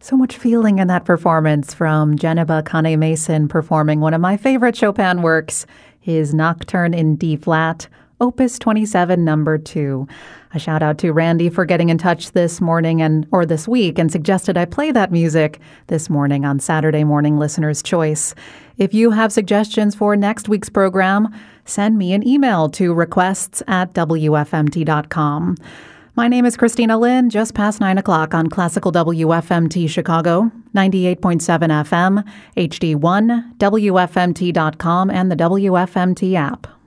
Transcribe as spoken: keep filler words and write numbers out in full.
So much feeling in that performance from Geneva Kane-Mason performing one of my favorite Chopin works, his Nocturne in D-flat, Opus twenty-seven, number two. A shout out to Randy for getting in touch this morning and or this week and suggested I play that music this morning on Saturday Morning Listener's Choice. If you have suggestions for next week's program, send me an email to requests at W F M T dot com. My name is Christina Lynn, just past nine o'clock on Classical W F M T Chicago, ninety-eight point seven F M, H D one, W F M T dot com, and the W F M T app.